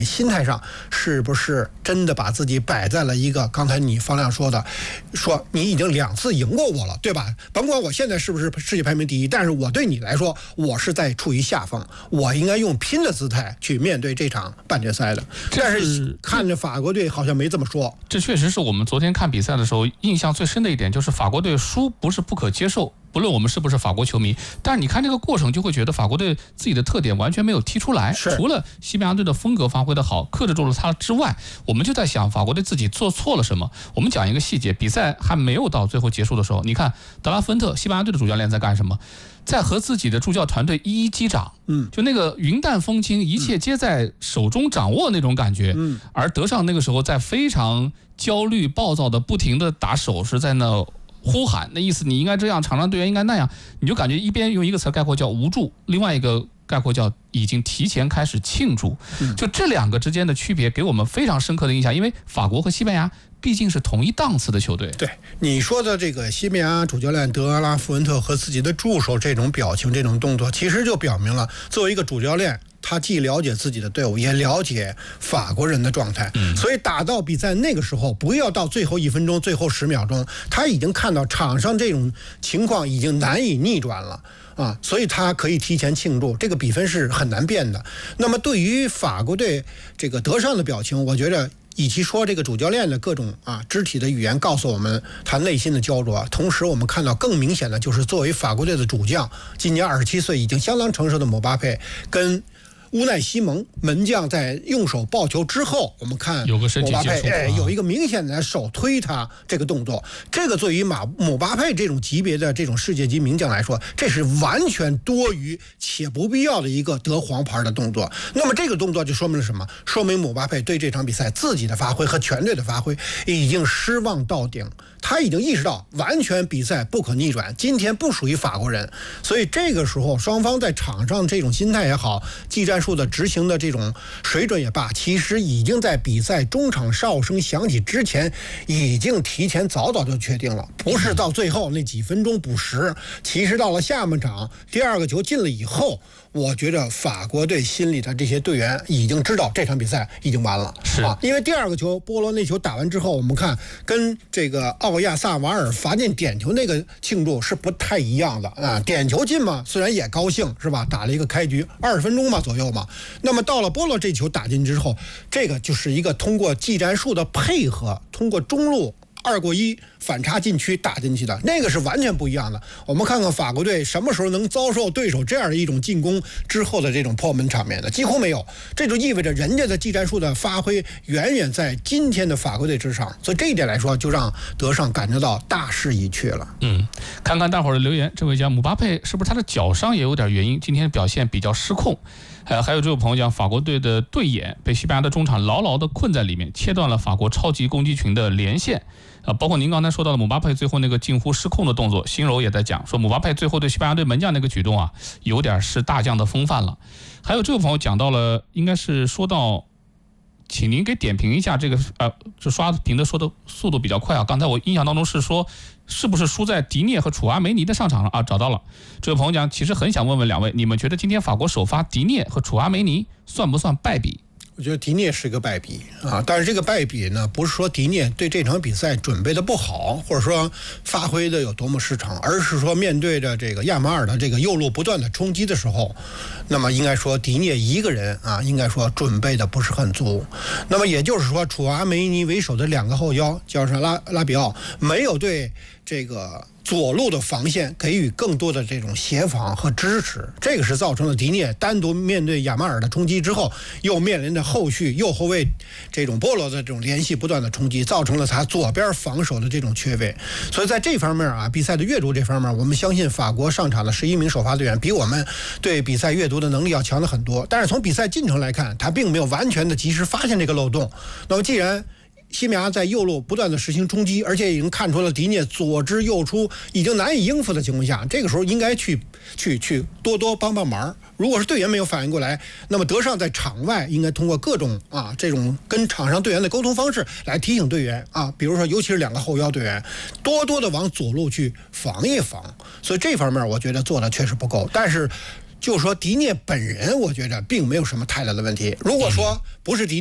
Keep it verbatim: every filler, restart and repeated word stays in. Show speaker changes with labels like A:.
A: 心态上是不是真的把自己摆在了一个刚才你方亮说的，说你已经两次赢过我了，对吧？甭管我现在是不是世界排名第一，但是我对你来说，我是在处于下风，我应该用拼的姿态去面对这场半决赛的。但是看着法国队好像没这么说。
B: 这确实是我们昨天看比赛的时候印象最深的一点，就是法国队输不是不可接受。不论我们是不是法国球迷，但是你看这个过程就会觉得法国队自己的特点完全没有踢出来，除了西班牙队的风格发挥的好，克制住了他之外，我们就在想法国队自己做错了什么。我们讲一个细节，比赛还没有到最后结束的时候，你看德拉芬特西班牙队的主教练在干什么？在和自己的助教团队一一击掌，嗯，就那个云淡风轻，一切皆在手中掌握那种感觉。嗯，而德尚那个时候在非常焦虑暴躁的不停的打手势，在那呼喊，那意思你应该这样，场上队员应该那样，你就感觉一边用一个词概括叫无助，另外一个概括叫已经提前开始庆祝。就这两个之间的区别给我们非常深刻的印象，因为法国和西班牙毕竟是同一档次的球队。
A: 对你说的这个西班牙主教练德拉富恩特和自己的助手这种表情这种动作，其实就表明了作为一个主教练，他既了解自己的队伍，也了解法国人的状态，嗯、所以打到比赛那个时候，不要到最后一分钟、最后十秒钟，他已经看到场上这种情况已经难以逆转了啊，所以他可以提前庆祝，这个比分是很难变的。那么对于法国队这个德尚的表情，我觉得与其说这个主教练的各种啊肢体的语言告诉我们他内心的焦灼，同时我们看到更明显的就是作为法国队的主将，今年二十七岁已经相当成熟的姆巴佩跟乌奈西蒙门将在用手抱球之后，我们看
B: 有个身体接触，
A: 哎，有一个明显的手推他这个动作，这个对于马姆巴佩这种级别的这种世界级名将来说，这是完全多余且不必要的一个得黄牌的动作。那么这个动作就说明了什么？说明姆巴佩对这场比赛自己的发挥和全队的发挥已经失望到顶，他已经意识到完全比赛不可逆转，今天不属于法国人。所以这个时候双方在场上这种心态也好，技战术的执行的这种水准也罢，其实已经在比赛中场哨声响起之前已经提前早早就确定了，不是到最后那几分钟补时。其实到了下半场第二个球进了以后，我觉得法国队心里的这些队员已经知道这场比赛已经完了，
B: 是
A: 啊，因为第二个球波罗那球打完之后，我们看跟这个奥亚萨瓦尔罚进点球那个庆祝是不太一样的啊。点球进嘛，虽然也高兴是吧，打了一个开局二十分钟嘛左右嘛。那么到了波罗这球打进之后，这个就是一个通过技战术的配合，通过中路二过一反插禁区打进去的，那个是完全不一样的。我们看看法国队什么时候能遭受对手这样的一种进攻之后的这种破门场面的，几乎没有。这就意味着人家的技战术的发挥远远在今天的法国队之上，所以这一点来说，就让德尚感觉到大势已去了。
B: 嗯，看看大伙儿的留言，这位讲姆巴佩是不是他的脚伤也有点原因？今天表现比较失控。呃，还有这位朋友讲，法国队的队眼被西班牙的中场牢牢地困在里面，切断了法国超级攻击群的连线。啊，包括您刚才说到的姆巴佩最后那个近乎失控的动作，新柔也在讲说姆巴佩最后对西班牙队门将那个举动啊，有点是大将的风范了。还有这位朋友讲到了，应该是说到，请您给点评一下这个呃，这刷屏的说的速度比较快啊。刚才我印象当中是说，是不是输在迪涅和楚阿梅尼的上场了啊？找到了。这位朋友讲，其实很想问问两位，你们觉得今天法国首发迪涅和楚阿梅尼算不算败笔？
A: 我觉得迪涅是个败笔啊，但是这个败笔呢，不是说迪涅对这场比赛准备的不好，或者说发挥的有多么失常，而是说面对着这个亚马尔的这个右路不断的冲击的时候，那么应该说迪涅一个人啊，应该说准备的不是很足。那么也就是说，楚阿梅尼为首的两个后腰，加上拉拉比奥，没有对这个左路的防线给予更多的这种协防和支持，这个是造成了迪涅单独面对亚马尔的冲击之后，又面临着后续右后卫这种波罗的这种联系不断的冲击，造成了他左边防守的这种缺位。所以在这方面啊，比赛的阅读这方面，我们相信法国上场的十一名首发队员比我们对比赛阅读的能力要强了很多。但是从比赛进程来看，他并没有完全的及时发现这个漏洞。那么既然西班牙在右路不断的实行冲击，而且已经看出了迪涅左支右出已经难以应付的情况下，这个时候应该去去去多多帮帮忙。如果是队员没有反应过来，那么德尚在场外应该通过各种啊这种跟场上队员的沟通方式来提醒队员啊，比如说尤其是两个后腰队员多多的往左路去防一防。所以这方面我觉得做的确实不够，但是就说迪涅本人，我觉得并没有什么太大的问题。如果说不是迪